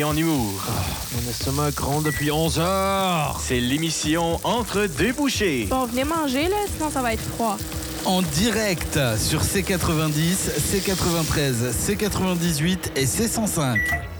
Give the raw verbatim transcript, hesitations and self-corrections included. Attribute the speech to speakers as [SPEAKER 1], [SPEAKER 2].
[SPEAKER 1] Et en humour.
[SPEAKER 2] Mon estomac gronde depuis onze heures.
[SPEAKER 1] C'est l'émission Entre deux bouchées.
[SPEAKER 3] Bon, venez manger, là, sinon ça va être froid.
[SPEAKER 4] En direct sur C quatre-vingt-dix, C quatre-vingt-treize, C quatre-vingt-dix-huit et C cent cinq.